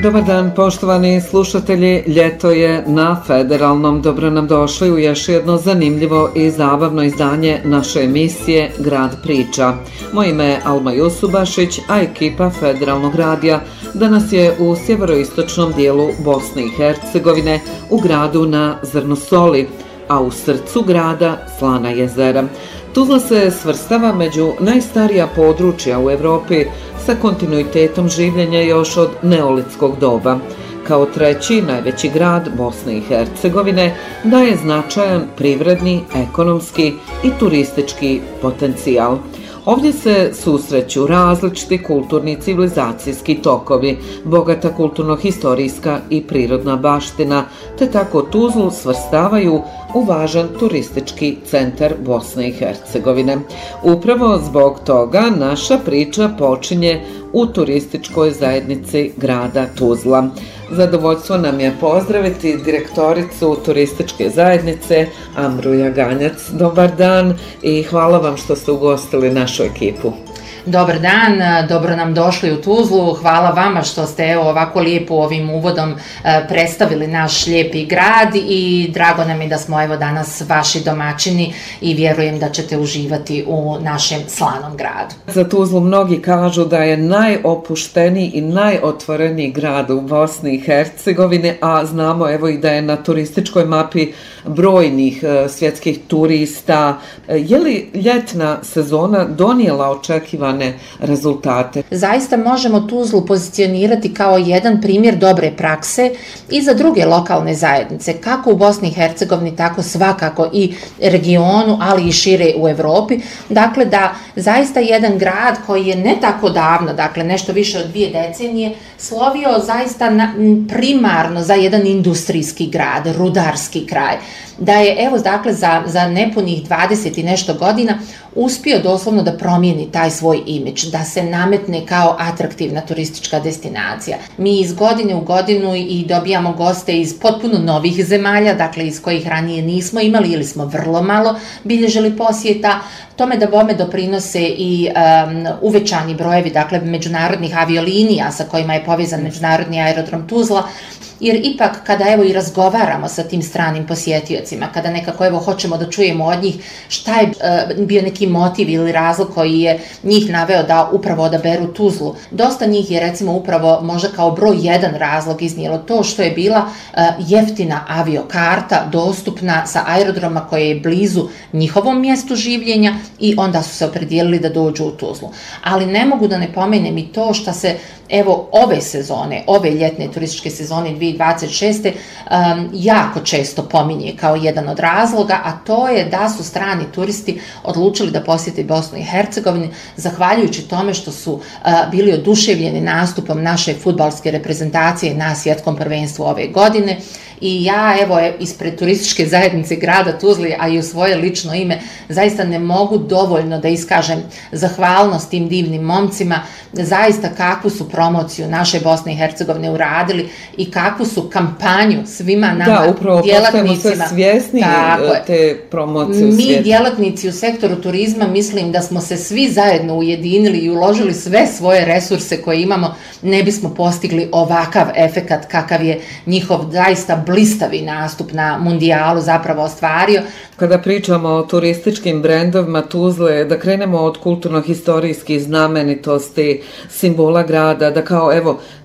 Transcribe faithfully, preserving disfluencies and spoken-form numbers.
Dobar dan, poštovani slušatelji. Ljeto je na Federalnom. Dobro nam došli u još jedno zanimljivo i zabavno izdanje naše emisije Grad priča. Moje ime je Alma Jusubašić, a ekipa Federalnog radija danas je u sjeveroistočnom dijelu Bosne i Hercegovine, u gradu na Zrnu soli, a u srcu grada Slana jezera. Tuzla se svrstava među najstarija područja u Evropi sa kontinuitetom življenja još od neolitskog doba. Kao treći najveći grad Bosne i Hercegovine daje značajan privredni, ekonomski i turistički potencijal. Ovdje se susreću različiti kulturni i civilizacijski tokovi, bogata kulturno-historijska i prirodna baština, te tako Tuzlu svrstavaju u važan turistički centar Bosne i Hercegovine. Upravo zbog toga naša priča počinje u turističkoj zajednici grada Tuzla. Zadovoljstvo nam je pozdraviti direktoricu turističke zajednice Amru Jaganjac. Dobar dan i hvala vam što ste ugostili našu ekipu. Dobar dan, dobro nam došli u Tuzlu. Hvala vama što ste evo ovako lijepo ovim uvodom e, predstavili naš lijepi grad i drago nam je da smo evo danas vaši domaćini i vjerujem da ćete uživati u našem slanom gradu. Za Tuzlu mnogi kažu da je najopušteniji i najotvoreniji grad u Bosni i Hercegovini, a znamo evo i da je na turističkoj mapi brojnih e, svjetskih turista. E, je li ljetna sezona donijela očekivane rezultate? Zaista možemo Tuzlu pozicionirati kao jedan primjer dobre prakse i za druge lokalne zajednice, kako u Bosni i Hercegovini, tako svakako i regionu, ali i šire u Evropi. Dakle, da zaista jedan grad koji je ne tako davno, dakle nešto više od dvije decenije, slovio zaista na, primarno za jedan industrijski grad, rudarski kraj. Da je, evo, dakle, za, za nepunih dvadeset i nešto godina uspio doslovno da promijeni taj svoj imidž, da se nametne kao atraktivna turistička destinacija. Mi iz godine u godinu i dobijamo goste iz potpuno novih zemalja, dakle iz kojih ranije nismo imali ili smo vrlo malo bilježili posjeta. Tome da bome doprinose i um, uvećani brojevi, dakle, međunarodnih aviolinija sa kojima je povezan međunarodni aerodrom Tuzla, jer ipak kada evo i razgovaramo sa tim stranim posjetiocima, kada nekako evo hoćemo da čujemo od njih šta je uh, bio neki motiv ili razlog koji je njih naveo da upravo odaberu Tuzlu, dosta njih je recimo upravo možda kao broj jedan razlog iznijelo to što je bila uh, jeftina aviokarta dostupna sa aerodroma koje je blizu njihovom mjestu življenja i onda su se opredijelili da dođu u Tuzlu. Ali ne mogu da ne pomenem i to što se evo ove sezone, ove ljetne turističke sezone dvije tisuće dvadeset šeste. Um, jako često pominje kao jedan od razloga, a to je da su strani turisti odlučili da posjete Bosnu i Hercegovinu zahvaljujući tome što su uh, bili oduševljeni nastupom naše fudbalske reprezentacije na svjetskom prvenstvu ove godine. I ja evo ispred turističke zajednice grada Tuzli, a i u svoje lično ime, zaista ne mogu dovoljno da iskažem zahvalnost tim divnim momcima, zaista kakvu su promociju naše Bosne i Hercegovine uradili i kakvu su kampanju svima nama da, upravo djelatnicima. Svjesni te promocije u Mi svijetu. Djelatnici u sektoru turizma mislim da smo se svi zajedno ujedinili i uložili sve svoje resurse koje imamo, ne bismo postigli ovakav efekat kakav je njihov zaista blistavi nastup na mundijalu zapravo ostvario. Kada pričamo o turističkim brendovima Tuzle, da krenemo od kulturno-historijskih znamenitosti, simbola grada, da kao evo